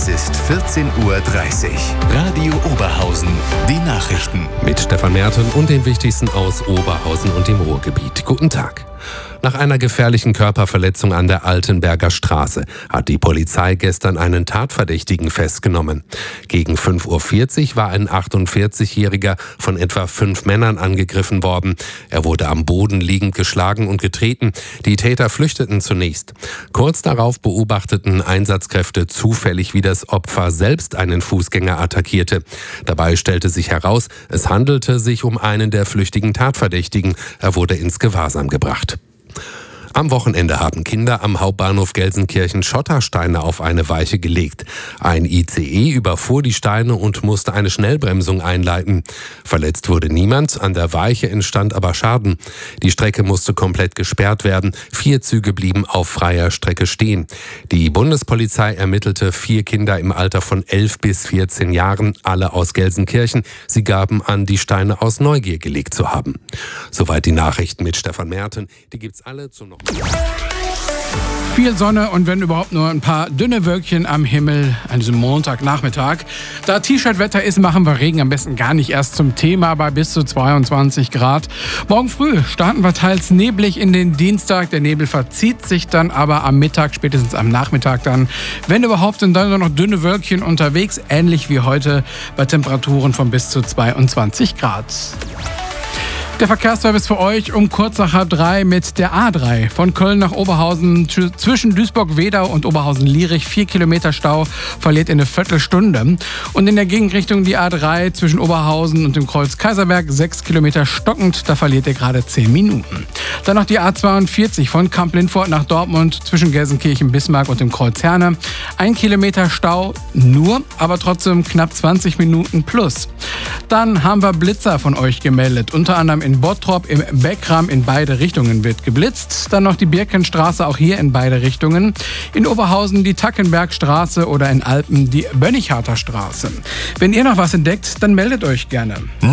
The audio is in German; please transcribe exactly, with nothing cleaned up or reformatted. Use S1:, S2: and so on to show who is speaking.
S1: Es ist vierzehn Uhr dreißig. Radio Oberhausen. Die Nachrichten.
S2: Mit Stefan Merten und den wichtigsten aus Oberhausen und dem Ruhrgebiet. Guten Tag. Nach einer gefährlichen Körperverletzung an der Altenberger Straße hat die Polizei gestern einen Tatverdächtigen festgenommen. Gegen fünf Uhr vierzig war ein achtundvierzigjähriger von etwa fünf Männern angegriffen worden. Er wurde am Boden liegend geschlagen und getreten. Die Täter flüchteten zunächst. Kurz darauf beobachteten Einsatzkräfte zufällig, wie das Opfer selbst einen Fußgänger attackierte. Dabei stellte sich heraus, es handelte sich um einen der flüchtigen Tatverdächtigen. Er wurde ins Gewahrsam gebracht. Am Wochenende haben Kinder am Hauptbahnhof Gelsenkirchen Schottersteine auf eine Weiche gelegt. Ein I C E überfuhr die Steine und musste eine Schnellbremsung einleiten. Verletzt wurde niemand, an der Weiche entstand aber Schaden. Die Strecke musste komplett gesperrt werden. Vier Züge blieben auf freier Strecke stehen. Die Bundespolizei ermittelte vier Kinder im Alter von elf bis vierzehn Jahren, alle aus Gelsenkirchen. Sie gaben an, die Steine aus Neugier gelegt zu haben. Soweit die Nachrichten mit Stefan Merten. Die gibt's alle zu noch.
S3: Viel Sonne und wenn überhaupt nur ein paar dünne Wölkchen am Himmel an diesem Montagnachmittag. Da T-Shirt-Wetter ist, machen wir Regen am besten gar nicht erst zum Thema bei bis zu zweiundzwanzig Grad. Morgen früh starten wir teils neblig in den Dienstag. Der Nebel verzieht sich dann aber am Mittag, spätestens am Nachmittag dann. Wenn überhaupt, sind dann nur noch dünne Wölkchen unterwegs, ähnlich wie heute bei Temperaturen von bis zu zweiundzwanzig Grad. Der Verkehrsservice für euch um kurz nach halb drei mit der A drei. Von Köln nach Oberhausen zwischen Duisburg-Wedau und Oberhausen-Lierich. Vier Kilometer Stau, verliert in eine Viertelstunde. Und in der Gegenrichtung die A drei zwischen Oberhausen und dem Kreuz Kaiserberg. Sechs Kilometer stockend, da verliert ihr gerade zehn Minuten. Dann noch die A zweiundvierzig von Kamp-Lindfort nach Dortmund zwischen Gelsenkirchen, Bismarck und dem Kreuz Herne. Ein Kilometer Stau nur, aber trotzdem knapp zwanzig Minuten plus. Dann haben wir Blitzer von euch gemeldet. Unter anderem in Bottrop, im Beckram in beide Richtungen wird geblitzt. Dann noch die Birkenstraße, auch hier in beide Richtungen. In Oberhausen die Tackenbergstraße oder in Alpen die Bönnigharter Straße. Wenn ihr noch was entdeckt, dann meldet euch gerne.